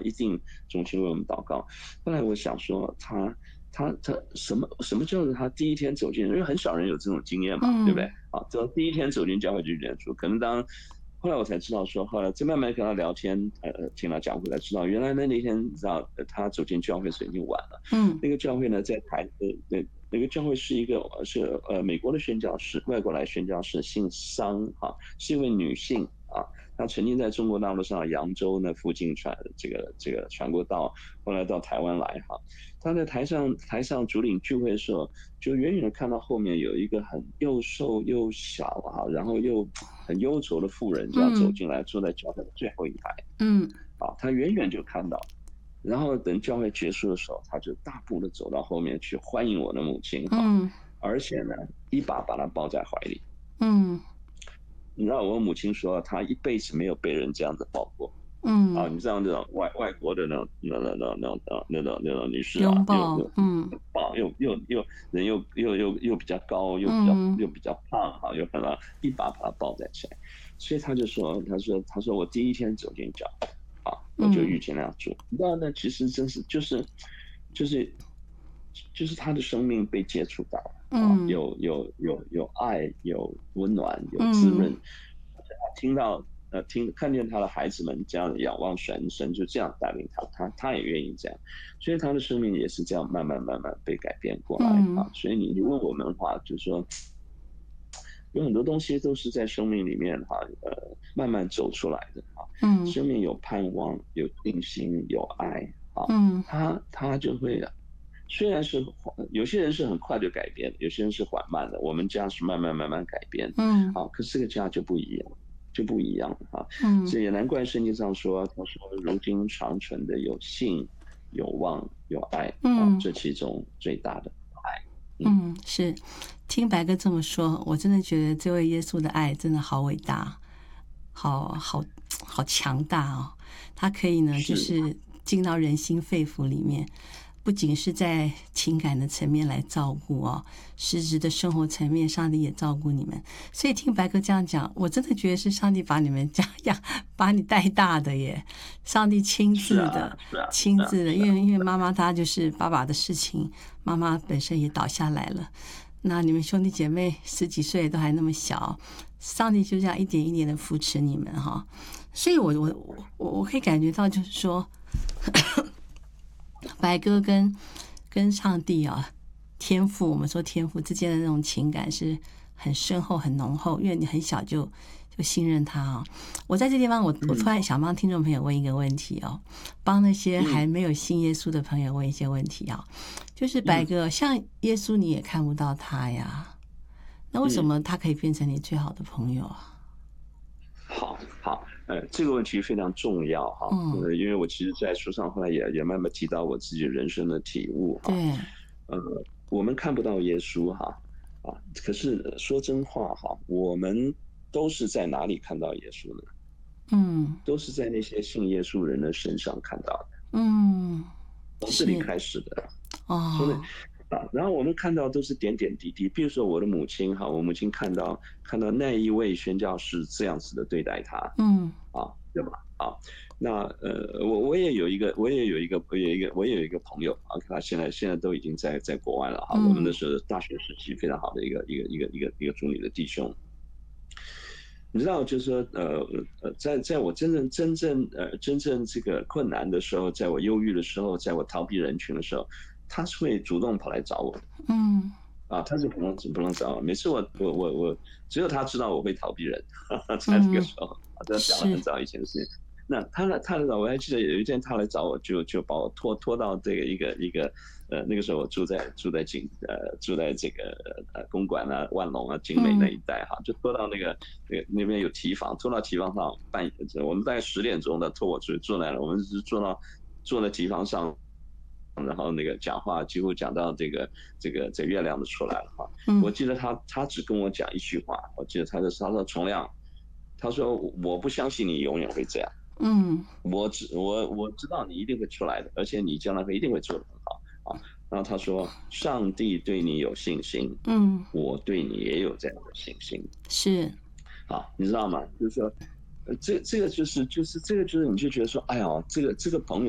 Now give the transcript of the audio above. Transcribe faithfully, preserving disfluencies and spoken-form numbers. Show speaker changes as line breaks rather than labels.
一定衷心为我们祷告。后来我想说，他他他什么什么叫做他第一天走进，因为很少人有这种经验嘛，对不对？
嗯
啊，这第一天走进教会就认主，可能当后来我才知道说，后来再慢慢跟他聊天，呃，听他讲，我才知道原来那那天你知道，呃他走进教会时已经晚了。
嗯
那个教会呢，在台呃那那个教会是一个呃是呃美国的宣教士，外国来宣教士，姓商哈，是一位女性啊。她曾经在中国大陆上扬州那附近传这个这个传过道，后来到台湾来哈。她在台上台上主领聚会的时候，就远远的看到后面有一个很又瘦又小哈，然后又很忧愁的妇人这样走
嗯
进来，坐在教会的最后一排
嗯
啊。她远远就看到，然后等教会结束的时候，他就大步的走到后面去欢迎我的母亲哈，
嗯
而且呢，一把把她抱在怀里。
嗯
你知道我母亲说，她一辈子没有被人这样子抱过啊。
嗯，
你知道那种外外国的那种那那那那那那种那种女士啊，又
拥抱，
又
嗯
抱又又又人又又又又比较高，又比较
嗯
又比较胖哈，又很啊一把把她抱在起来。所以他就说，他说他说我第一天走进教会啊，我就
嗯
遇见那样做。你知道那其实真是就是就是就是他的生命被接触到啊，
嗯
有有有有爱，有温暖，有滋润。
嗯
而且他听到呃听看见他的孩子们这样仰望神，神就这样带领他，他他也愿意这样，所以他的生命也是这样慢慢慢慢被改变过来
嗯
啊。所以你问我们的话，就是说。有很多东西都是在生命里面哈，呃，慢慢走出来的啊。
嗯
生命有盼望，有信心，有爱啊，
嗯
他他就会，虽然是有些人是很快就改变，有些人是缓慢的，我们家是慢慢慢慢改变
嗯
啊。可是这个家就不一样，就不一样了啊。
嗯
所以也难怪圣经上说，他说如今长存的有信、有望、有爱啊，
嗯
这其中最大的爱。嗯，
嗯，是。听白哥这么说，我真的觉得这位耶稣的爱真的好伟大，好好好强大哦！他可以呢，就
是
是进到人心肺腑里面，不仅是在情感的层面来照顾哦，实质的生活层面，上帝也照顾你们。所以听白哥这样讲，我真的觉得是上帝把你们这样把你带大的耶，上帝亲自
是啊
的、
是啊是啊
亲自的，
是啊。
因为因为妈妈她就是爸爸的事情，妈妈本身也倒下来了。那你们兄弟姐妹十几岁都还那么小，上帝就这样一点一点的扶持你们哈。所以我我我我可以感觉到，就是说，白哥跟跟上帝啊，天父，我们说天父之间的那种情感是很深厚、很浓厚，因为你很小就就信任他啊。我在这地方我，我突然想帮听众朋友问一个问题哦，帮那些还没有信耶稣的朋友问一些问题啊。就是白哥，像耶稣你也看不到他呀，那为什么他可以变成你最好的朋友啊？
好好，呃，这个问题非常重要哈，
嗯，
呃，因为我其实，在书上后来也也慢慢提到我自己人生的体悟哈，
对，
呃，我们看不到耶稣哈，啊，可是说真话哈，我们都是在哪里看到耶稣呢？
嗯
都是在那些信耶稣人的身上看到的，
嗯，
从这里
是
开始的。从那
哦，
啊，然后我们看到都是点点滴滴，比如说我的母亲哈，我母亲看到看到那一位宣教师这样子的对待她
嗯
啊，对吧？啊，那呃，我我也有一个，我也有一个，我有一个，我也有一个朋友啊，他现在现在都已经在在国外了哈。我们那
嗯
时候大学时期非常好的一个一个一个一个一个主女的弟兄，你知道，就是说，呃呃，在在我真正真正呃真正这个困难的时候，在我忧郁的时候，在我逃避人群的时候，他是会主动跑来找我的。
嗯
啊，他是不能不能找我。每次我我我我，只有他知道我会逃避人，在那个
嗯，
时候，啊，这讲了
是，
很早以前的事情。那他来他来找我，还记得有一天他来找我就就把我拖拖到这个一个一个呃那个时候我住在住在景呃住在这个呃公馆啊万隆啊景美那
嗯
一带哈，就拖到那个那个那边有提防，拖到提防上半夜，我们大概十点钟的拖我出去坐来了，我们是坐到坐在提防上。然后那个讲话几乎讲到这个这个这月亮都出来了哈。我
嗯
记得他他只跟我讲一句话，我记得他的他说重亮，他说我不相信你永远会这样，
嗯
我只我我知道你一定会出来的，而且你将来会一定会做得很好啊。然后他说上帝对你有信心，
嗯，
我对你也有这样的信心
是，
啊，你知道吗？就是说。呃，这这个就是就是这个就是你就觉得说，哎呀，这个这个朋友。